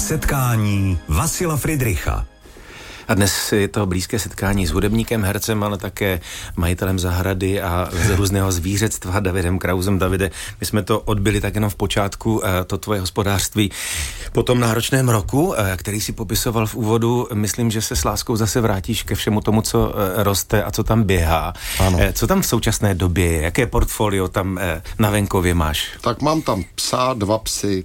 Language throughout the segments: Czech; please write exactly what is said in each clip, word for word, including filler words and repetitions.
Setkání Vasila Fridricha. A dnes je to blízké setkání s hudebníkem, hercem, ale také majitelem zahrady a z různého zvířectva Davidem Krausem. Davide, my jsme to odbyli tak jenom v počátku, to tvoje hospodářství. Po tom náročném roku, který si popisoval v úvodu, myslím, že se s láskou zase vrátíš ke všemu tomu, co roste a co tam běhá. Ano. Co tam v současné době je? Jaké portfolio tam na venkově máš? Tak mám tam psa, dva psy,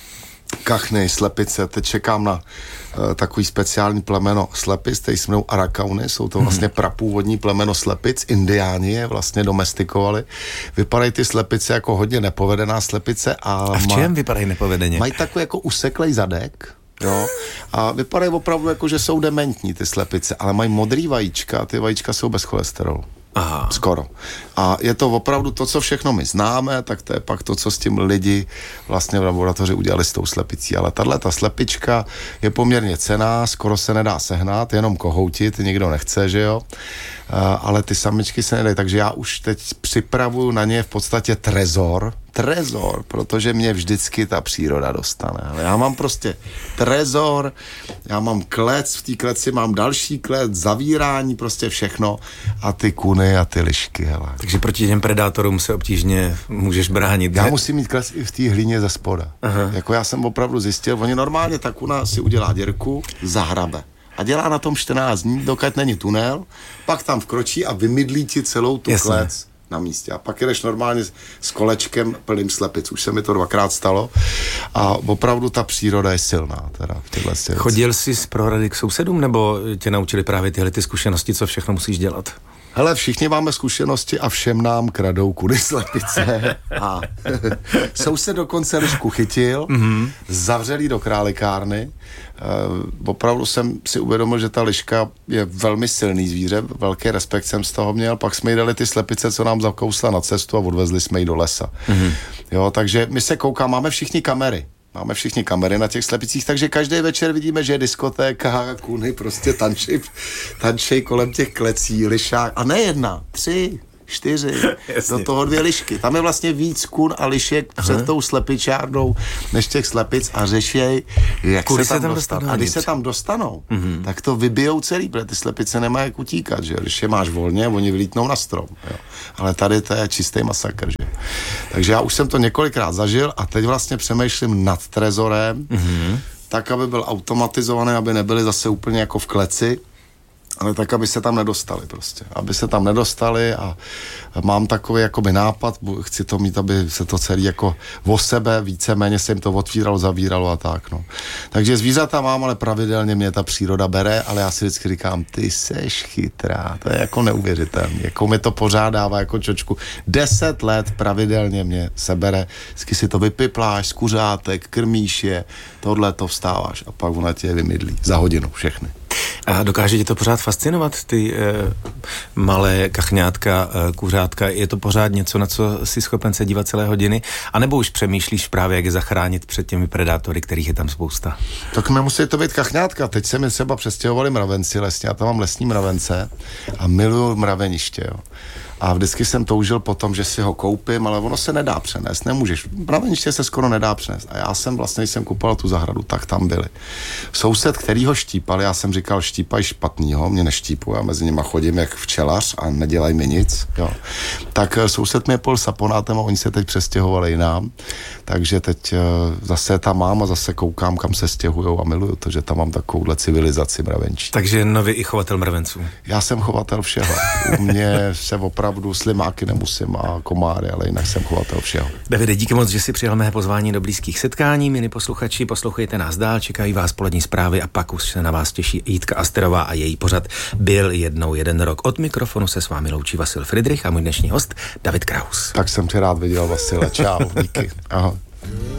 kachny, slepice, teď čekám na uh, takový speciální plemeno slepic, který se jmenou Arakauny, jsou to vlastně prapůvodní plemeno slepic, indiáni je vlastně domestikovali. Vypadají ty slepice jako hodně nepovedená slepice. A, a v čem má, vypadají nepovedeně? Mají takový jako useklej zadek, jo, a vypadají opravdu jako, že jsou dementní ty slepice, ale mají modrý vajíčka a ty vajíčka jsou bez cholesterolu. Aha. Skoro. A je to opravdu to, co všechno my známe, tak to je pak to, co s tím lidi vlastně v laboratoři udělali s tou slepicí. Ale tahle ta slepička je poměrně cenná, skoro se nedá sehnat, jenom kohoutit, nikdo nechce, že jo. Uh, ale ty samičky se nedají, takže já už teď připravuju na ně v podstatě trezor, trezor, protože mě vždycky ta příroda dostane. Ale já mám prostě trezor, já mám klec, v té kleci mám další klec, zavírání, prostě všechno a ty kuny a ty lišky, hele. Takže proti těm predátorům se obtížně můžeš bránit. Já ne? musím mít klec i v té hlíně ze spoda. Aha. Jako já jsem opravdu zjistil, oni normálně ta kuna si udělá děrku, zahrabe. A dělá na tom čtrnáct dní, dokud není tunel, pak tam vkročí a vymydlí ti celou tu Jasně. klec na místě. A pak jdeš normálně s kolečkem plným slepic. Už se mi to dvakrát stalo. A opravdu ta příroda je silná. Teda v těchto věcech. Chodil jsi z prohrady k sousedům, nebo tě naučili právě tyhle ty zkušenosti, co všechno musíš dělat? Hele, všichni máme zkušenosti a všem nám kradou kudy slepice. A soused dokonce lišku chytil, mm-hmm. zavřel jí do králikárny. Uh, opravdu jsem si uvědomil, že ta liška je velmi silný zvíře, velký respekt jsem z toho měl, pak jsme jí dali ty slepice, co nám zakousla na cestu a odvezli jsme ji do lesa. Mm-hmm. Jo, takže my se koukáme, máme všichni kamery. Máme všichni kamery na těch slepicích, takže každý večer vidíme, že je diskotéka, kuny prostě tančí, tančí kolem těch klecí, lišák. A ne jedna, tři, čtyři, Jasně. do toho dvě lišky. Tam je vlastně víc kun a lišek před Aha. tou slepičárnou, než těch slepic a řešěj, jak Kudy se tam, se tam dostanou. A když se tam dostanou, mm-hmm. tak to vybijou celý, protože ty slepice nemají jak utíkat, že když je máš volně, oni vylítnou na strom. Jo. Ale tady to je čistý masakr, že? Takže já už jsem to několikrát zažil a teď vlastně přemýšlím nad trezorem, mm-hmm. tak, aby byl automatizovaný, aby nebyli zase úplně jako v kleci, ale tak, aby se tam nedostali prostě. Aby se tam nedostali a mám takový jakoby nápad, chci to mít, aby se to celý jako o sebe, víceméně se jim to otvíralo, zavíralo a tak, no. Takže zvířata mám, ale pravidelně mě ta příroda bere, ale já si vždycky říkám, ty seš chytrá, to je jako neuvěřitelný, jako mi to pořád dává jako čočku. Deset let pravidelně mě sebere, vždycky si to vypipláš z kuřátek, krmíš je, tohle to vstáváš a pak ona tě vymydlí za hodinu všechny. A dokáže tě to pořád fascinovat, ty e, malé kachňátka, e, kuřátka? Je to pořád něco, na co jsi schopen se dívat celé hodiny? A nebo už přemýšlíš právě, jak je zachránit před těmi predátory, kterých je tam spousta? Tak nemusí to být kachňátka. Teď se mi třeba přestěhovali mravenci lesně, já tam mám lesní mravence a miluju mraveniště, jo. A vždycky jsem toužil potom, že si ho koupím, ale ono se nedá přenést, nemůžeš. Mraveniště se skoro nedá přenést. A já jsem vlastně, když jsem kupoval tu zahradu, tak tam byli. Soused, který ho štípal, já jsem říkal, štípaj špatnýho, mě neštípuji, já mezi nima chodím jak včelař a nedělaj mi nic. Jo. Tak soused mě pol saponátem a oni se teď přestěhovali jinam. Takže teď zase tam mám a zase koukám, kam se stěhujou a miluju to, že tam mám takovouhle civilizaci mravenčí. Takže nový i chovatel mravenců. Já jsem chovatel všeho. U mě se opravdu slimáky nemusím a komáry, ale jinak jsem chovatel všeho. Davide, díky moc, že si přijal mé pozvání do blízkých setkání. Milí posluchači, poslouchejte nás dál, čekají vás polední zprávy a pak už se na vás těší Jitka Asterová a její pořad Byl jednou jeden rok. Od mikrofonu se s vámi loučí Vasil Fridrich a můj dnešní host David Kraus. Tak jsem tě rád viděl, Vasile. Čau, díky. Ahoj.